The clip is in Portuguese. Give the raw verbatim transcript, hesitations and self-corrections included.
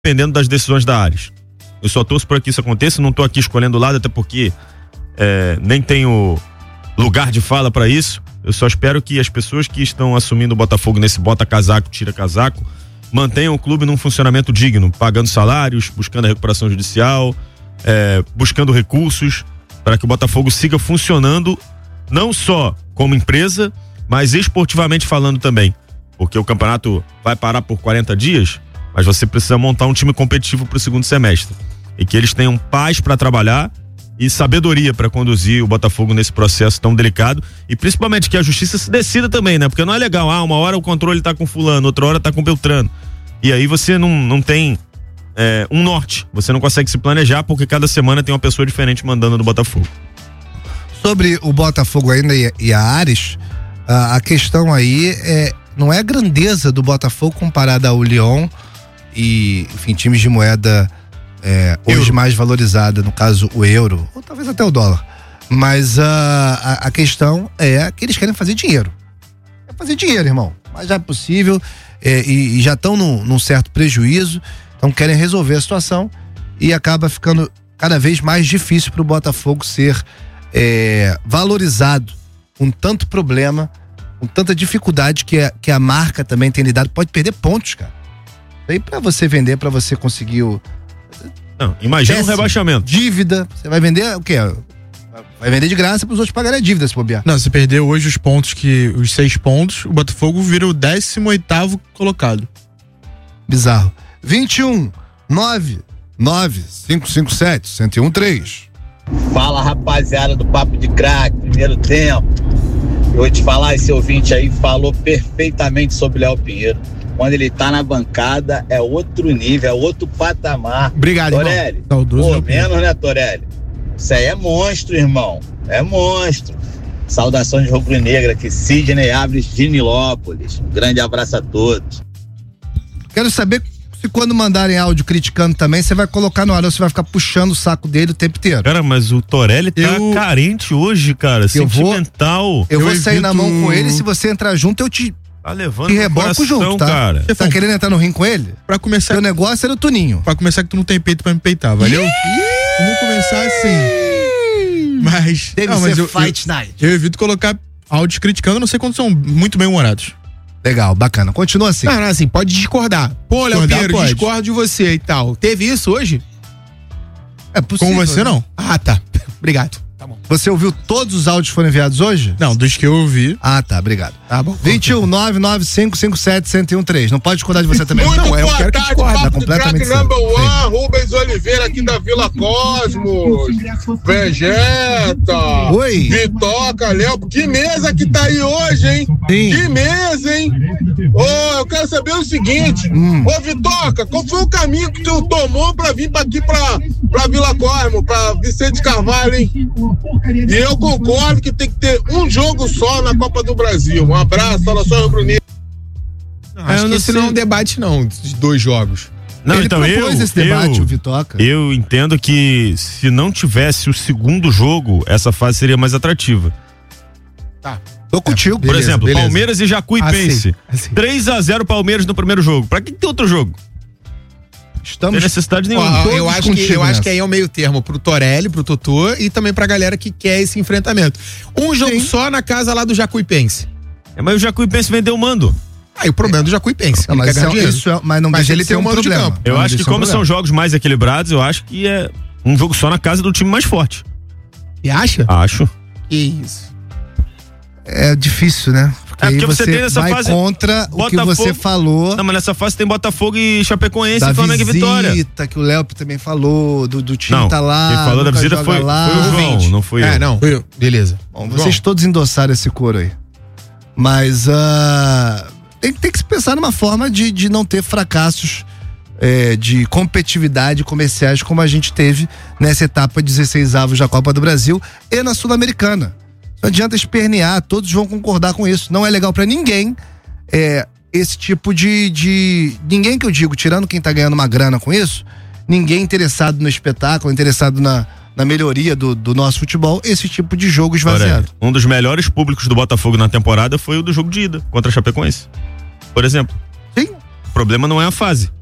dependendo das decisões da Ares. Eu só torço para que isso aconteça, não tô aqui escolhendo lado, até porque é, nem tenho lugar de fala para isso. Eu só espero que as pessoas que estão assumindo o Botafogo nesse bota casaco, tira casaco, mantenham o clube num funcionamento digno, pagando salários, buscando a recuperação judicial, é, buscando recursos para que o Botafogo siga funcionando não só como empresa, mas esportivamente falando também, porque o campeonato vai parar por quarenta dias, mas você precisa montar um time competitivo para o segundo semestre e que eles tenham paz para trabalhar e sabedoria para conduzir o Botafogo nesse processo tão delicado, e principalmente que a justiça se decida também, né? Porque não é legal, ah, uma hora o controle tá com fulano, outra hora tá com Beltrano, e aí você não, não tem é, um norte, você não consegue se planejar porque cada semana tem uma pessoa diferente mandando no Botafogo. Sobre o Botafogo ainda e, e a Ares, a, a questão aí é, não é a grandeza do Botafogo comparada ao Lyon e, enfim, times de moeda é, hoje mais valorizada, no caso o euro, ou talvez até o dólar. Mas uh, a, a questão é que eles querem fazer dinheiro. É fazer dinheiro, irmão. Mas já é possível é, e, e já estão num, num certo prejuízo, então querem resolver a situação e acaba ficando cada vez mais difícil para o Botafogo ser é, valorizado com tanto problema, com tanta dificuldade que a, que a marca também tem lidado. Pode perder pontos, cara. Aí para você vender, para você conseguir o Não, imagina um rebaixamento. Dívida, você vai vender o quê? Vai vender de graça para os outros pagarem a dívida, se bobear. Não, se perder hoje os pontos, que os seis pontos, o Botafogo vira o décimo oitavo colocado. Bizarro. vinte e um, nove nove cinco cinco sete, um zero um três. Fala, rapaziada do Papo de Craque, primeiro tempo. Eu vou te falar, esse ouvinte aí falou perfeitamente sobre Léo Pinheiro. Quando ele tá na bancada, é outro nível, é outro patamar. Obrigado, Torelli. Irmão. Pô, menos, né, Torelli? Isso aí é monstro, irmão. É monstro. Saudações rubro-negra aqui, Sidney Aves de Nilópolis. Um grande abraço a todos. Quero saber se quando mandarem áudio criticando também, você vai colocar no ar ou você vai ficar puxando o saco dele o tempo inteiro. Cara, mas o Torelli tá eu... carente hoje, cara. Eu sentimental. Vou, eu, eu vou sair evito... na mão com ele, se você entrar junto, eu te... Tá levando e reboco junto, tá? Cara. Você tá Bom, querendo entrar no ringue com ele? Pra começar. O negócio era o Tuninho. Pra começar, que tu não tem peito pra me peitar, valeu? Vamos começar assim. Mas. Deve não, ser mas eu, Fight eu, Night. Eu evito colocar áudios criticando, não sei quando são muito bem-humorados. Legal, bacana. Continua assim. Não, não, assim, pode discordar. Pô, Léo Pinheiro, discordo de você e tal. Teve isso hoje? É possível. Com você, não. Ah, tá. Obrigado. Tá bom. Você ouviu todos os áudios que foram enviados hoje? Não, dos que eu ouvi. Ah, tá, obrigado. Tá bom. vinte e um, nove nove cinco cinco sete, um zero um três. Não pode discordar de você também. Muito não, eu boa quero tarde, que discorde. Papo Tá completamente de number one, Rubens Oliveira aqui da Vila Cosmos. Vegeta. Oi. Vitoca, Léo. Que mesa que tá aí hoje, hein? Sim. Que mesa, hein? Ô, oh, eu quero saber o seguinte. Hum. Ô, Vitoca, qual foi o caminho que tu tomou pra vir pra aqui pra, pra Vila Cosmos, pra Vicente Carvalho, hein? E eu concordo que tem que ter um jogo só na Copa do Brasil. Um abraço, saudações rubro-negras. Acho que esse não é um debate, não, de dois jogos. Não, Ele então propôs eu, esse debate, eu, o Vitoca. Eu entendo que se não tivesse o segundo jogo, essa fase seria mais atrativa. Tá. Tô contigo. Por Beleza, exemplo, beleza. Palmeiras e Jacuipense. Assim, assim. três a zero Palmeiras no primeiro jogo. Pra que ter outro jogo? Estamos... Não tem necessidade nenhuma. Ó, eu acho, que, eu acho que aí é o meio termo pro Torelli, pro Totô e também pra galera que quer esse enfrentamento. Um jogo Sim. só na casa lá do Jacuipense. É, mas o Jacuipense vendeu o mando. Aí o problema do Jacuipense. Não, mas, isso é, isso é, mas não Mas deixa ele de tem ser um mando de problema. campo. Eu Não acho que deixa um como são problema. jogos mais equilibrados, eu acho que é um jogo só na casa do time mais forte. E acha? Acho. Que isso. É difícil, né? Porque, É aí porque você, você tem nessa vai fase contra o que Botafogo- você falou. Não, mas nessa fase tem Botafogo e Chapecoense Da e Flamengo e Vitória. visita, que o Léo também falou, do, do time Não, tá lá. quem falou da nunca visita joga foi, lá. foi o João, não fui eu. É, não. Foi eu. Beleza. Bom, vocês todos endossaram esse coro aí. Mas uh, tem, tem que se pensar numa forma de, de não ter fracassos é, de competitividade comerciais como a gente teve nessa etapa dezesseis avos da Copa do Brasil e na Sul-Americana. Não adianta espernear, todos vão concordar com isso. Não é legal pra ninguém é, esse tipo de, de... Ninguém que eu digo, tirando quem tá ganhando uma grana com isso, ninguém interessado no espetáculo, interessado na, na melhoria do, do nosso futebol, esse tipo de jogo esvaziado. Olha, um dos melhores públicos do Botafogo na temporada foi o do jogo de ida contra a Chapecoense. Por exemplo. Sim. O problema não é a fase.